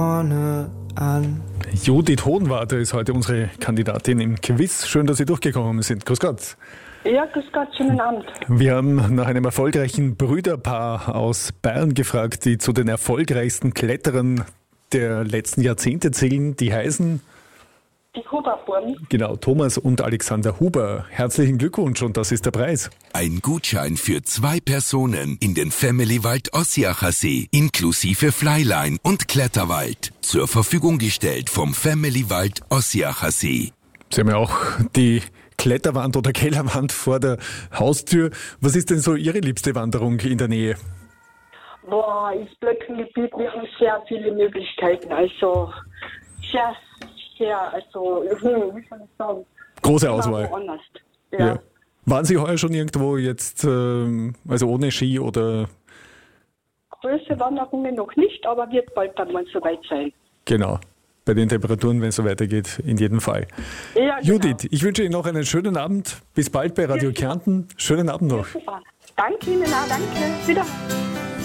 Judith Hohenwarter ist heute unsere Kandidatin im Quiz. Schön, dass Sie durchgekommen sind. Grüß Gott. Ja, grüß Gott, schönen Abend. Wir haben nach einem erfolgreichen Brüderpaar aus Bayern gefragt, die zu den erfolgreichsten Kletterern der letzten Jahrzehnte zählen. Die heißen... Die Huberbuben. Genau, Thomas und Alexander Huber. Herzlichen Glückwunsch und das ist der Preis. Ein Gutschein für 2 Personen in den Family Wald Ossiacher See, inklusive Flyline und Kletterwald. Zur Verfügung gestellt vom Family Wald Ossiacher See. Sie haben ja auch die Kletterwand oder Kellerwand vor der Haustür. Was ist denn so Ihre liebste Wanderung in der Nähe? Boah, ins Blöckengebiet, wir haben sehr viele Möglichkeiten. Also, wie soll ich sagen? Große Auswahl. Woanders. Ja. Waren Sie heuer schon irgendwo jetzt, also ohne Ski oder? Größere Wanderungen noch nicht, aber wird bald dann mal soweit sein. Genau. Bei den Temperaturen, wenn es so weitergeht, in jedem Fall. Ja, genau. Judith, ich wünsche Ihnen noch einen schönen Abend. Bis bald bei Radio Kärnten. Schönen Abend noch. Super. Danke Ihnen auch, danke. Wieder.